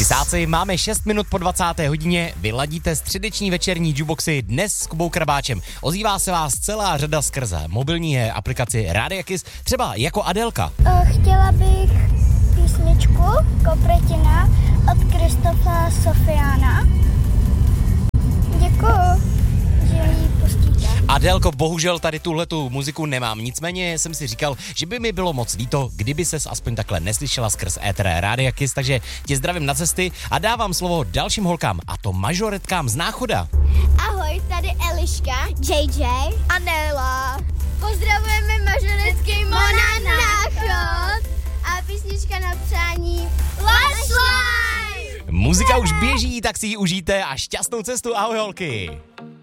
Chysáci, máme 6 minut po 20. hodině, vyladíte středeční večerní jukeboxy dnes s Kubou Krabáčem. Ozývá se vás celá řada skrze mobilní aplikaci Rádia Kiss, třeba jako Adélka. Chtěla bych písničku Kopretina od Kristofa Sofiána. Děkuju, že ji pustíte. Adélko, bohužel tady tuhletu muziku nemám, nicméně jsem si říkal, že by mi bylo moc líto, kdyby ses aspoň takhle neslyšela skrz éter Rádia Kiss, takže tě zdravím na cesty a dávám slovo dalším holkám, a to mažoretkám z Náchoda. Ahoj, tady Eliška, JJ a Nela. Pozdravujeme mažoretky Mona Náchod a písnička na přání Last Life. Muzika už běží, tak si ji užijte a šťastnou cestu, ahoj holky.